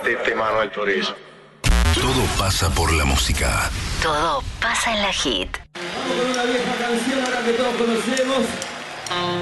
de Manuel Turizo. Todo pasa por la música. Todo pasa en la hit. Vamos con una vieja canción ahora que todos conocemos.